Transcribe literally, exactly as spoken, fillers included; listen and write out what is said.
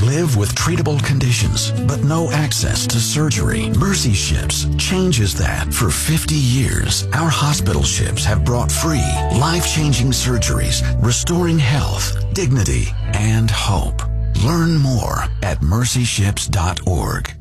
Millions live with treatable conditions, but no access to surgery. Mercy Ships changes that. For fifty years, our hospital ships have brought free, life-changing surgeries, restoring health, dignity, and hope. Learn more at mercy ships dot org.